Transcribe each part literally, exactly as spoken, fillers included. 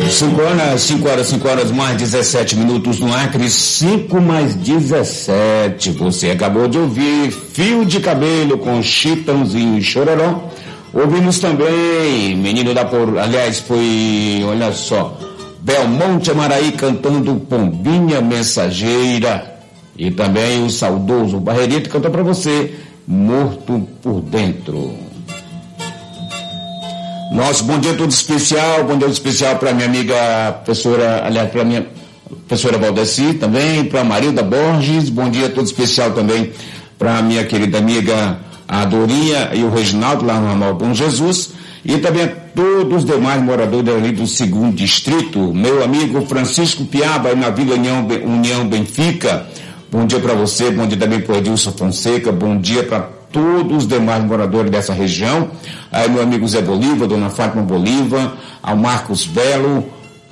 cinco horas, cinco horas, cinco horas mais dezessete minutos no Acre, cinco mais dezessete. Você acabou de ouvir Fio de Cabelo com Chitãozinho e Chororó. Ouvimos também Menino da Por... Aliás, foi, olha só, Belmonte Amaraí cantando Pombinha Mensageira. E também o saudoso Barrerito cantou para você Morto por Dentro. Nosso bom dia todo especial, bom dia todo especial para minha amiga professora, aliás, para minha professora Valdeci também, para Marilda Borges, bom dia todo especial também para minha querida amiga a Dorinha e o Reginaldo lá no Ramal Bom Jesus, e também a todos os demais moradores ali do segundo distrito, meu amigo Francisco Piaba na Vila União, União Benfica, bom dia para você, bom dia também para o Edilson Fonseca, bom dia para todos os demais moradores dessa região, aí meu amigo Zé Bolívar, dona Fátima Bolívar, ao Marcos Belo,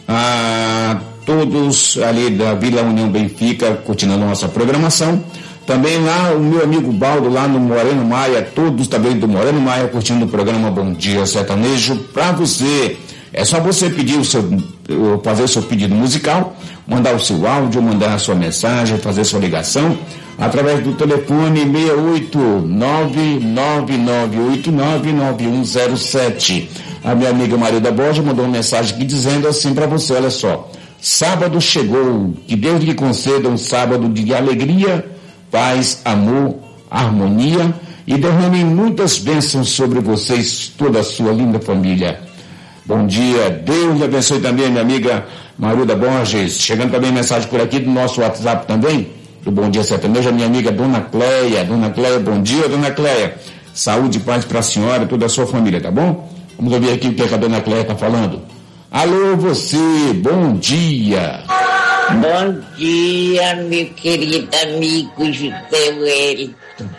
a todos ali da Vila União Benfica, continuando a nossa programação, também lá o meu amigo Baldo, lá no Moreno Maia, todos também do Moreno Maia, curtindo o programa Bom Dia Sertanejo, para você, é só você pedir o seu, fazer o seu pedido musical, mandar o seu áudio, mandar a sua mensagem, fazer a sua ligação, através do telefone seis oito nove nove nove oito nove nove um zero sete. A minha amiga Marilda Borges mandou uma mensagem aqui dizendo assim para você, olha só, sábado chegou, que Deus lhe conceda um sábado de alegria, paz, amor, harmonia e derrame muitas bênçãos sobre vocês, toda a sua linda família. Bom dia, Deus lhe abençoe também, minha amiga Marilda Borges. Chegando também mensagem por aqui do nosso WhatsApp também, do Bom Dia Sertanejo, a minha amiga Dona Cleia. Dona Cleia, bom dia, Dona Cleia. Saúde e paz para a senhora e toda a sua família, tá bom? Vamos ouvir aqui o que a Dona Cleia está falando. Alô, você, bom dia. Bom dia, meu querido amigo José Wellington.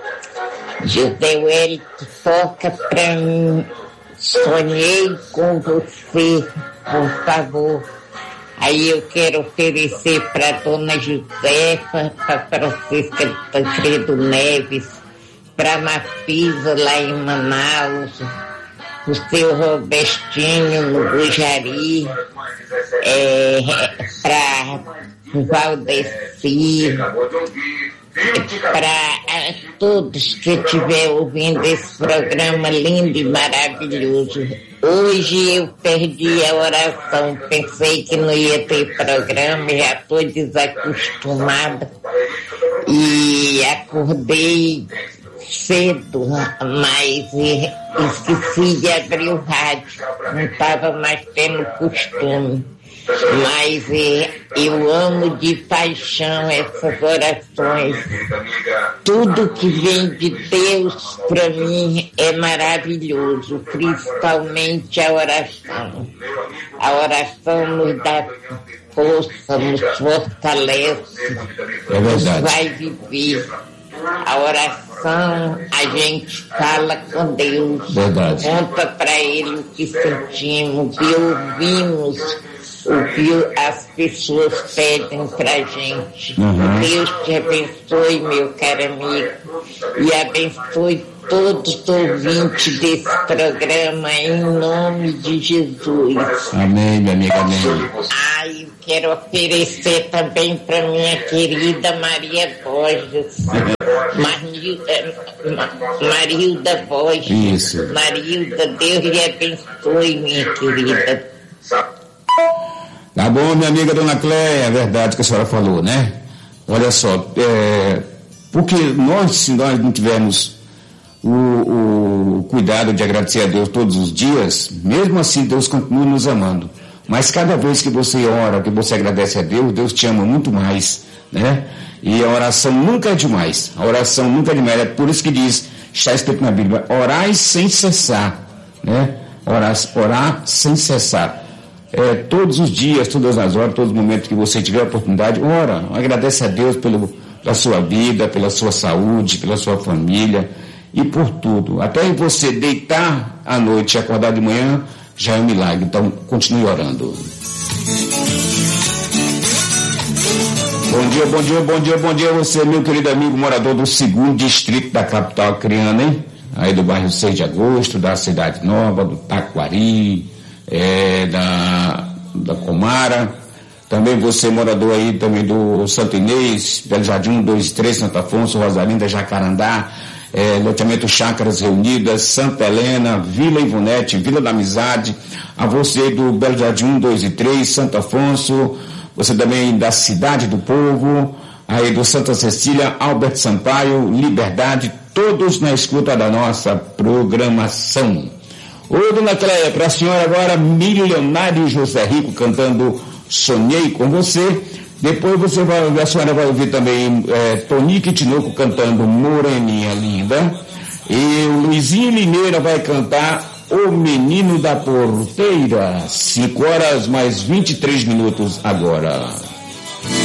José Wellington, toca para mim. Sonhei com você, por favor. Aí eu quero oferecer para Dona Josefa, para Francisca Tancredo Neves, para Mafisa lá em Manaus, o seu Robertinho no Bujari, é, para Valdeci, para todos que estiver ouvindo esse programa lindo e maravilhoso. Hoje eu perdi a oração, pensei que não ia ter programa, já estou desacostumada e acordei cedo, mas esqueci de abrir o rádio, não estava mais tendo costume. Mas eu amo de paixão essas orações. Tudo que vem de Deus para mim é maravilhoso, principalmente a oração. A oração nos dá força, nos fortalece, é nos vai viver. A oração, a gente fala com Deus, verdade. Conta para Ele o que sentimos e ouvimos o que as pessoas pedem pra gente. Uhum. Deus te abençoe, meu caro amigo, e abençoe todos os ouvintes desse programa, em nome de Jesus. Amém, minha amiga, amém. Ah, eu quero oferecer também para minha querida Maria Borges. Marilda, Marilda Borges. Isso. Marilda, Deus lhe abençoe, minha querida. Tá bom, minha amiga Dona Cléia, é verdade que a senhora falou, né? Olha só, é, porque nós, se nós não tivermos o, o cuidado de agradecer a Deus todos os dias, mesmo assim Deus continua nos amando. Mas cada vez que você ora, que você agradece a Deus, Deus te ama muito mais, né? E a oração nunca é demais, a oração nunca é demais, é por isso que diz, está escrito na Bíblia, orai sem cessar, né? Orar, orar sem cessar. É, todos os dias, todas as horas, todos os momentos que você tiver a oportunidade, ora, agradece a Deus pelo, pela sua vida, pela sua saúde, pela sua família e por tudo. Até você deitar à noite e acordar de manhã já é um milagre, então continue orando. Bom dia, bom dia, bom dia, bom dia a você, meu querido amigo morador do segundo distrito da capital acreana, hein? Aí do bairro seis de agosto, da Cidade Nova, do Taquari, É, da da Comara, também você morador aí também do Santo Inês, Belo Jardim um, dois, três, Santo Afonso, Rosalinda, Jacarandá, é, loteamento Chácaras Reunidas, Santa Helena, Vila Ivonete, Vila da Amizade, a você do Belo Jardim um, dois e três, Santo Afonso, você também da Cidade do Povo, aí do Santa Cecília, Alberto Sampaio, Liberdade, todos na escuta da nossa programação. Ô, dona Cléia, para a senhora agora, Milionário José Rico cantando Sonhei com Você. Depois você vai, a senhora vai ouvir também é, Tonique Tinoco cantando Moreninha Linda. E o Luizinho Limeira vai cantar O Menino da Porteira. cinco horas mais vinte e três minutos agora.